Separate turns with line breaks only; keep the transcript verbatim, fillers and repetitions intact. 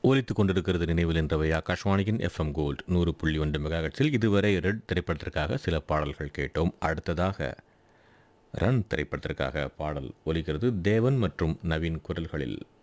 ஒலித்துக் கொண்டிருக்கிறது நினைவில் என்றவை ஆகாஷ்வாணியின் எஃப்எம் கோல்ட் நூறு புள்ளி ஒன்று மெகாஹெட்ஸில் இதுவரை ரெட் திரைப்படத்திற்காக சில பாடல்கள் கேட்டோம். அடுத்ததாக ரன் திரைப்படத்திற்காக பாடல் ஒலிக்கிறது. தேவன் மற்றும் நவீன் குரல்களில்.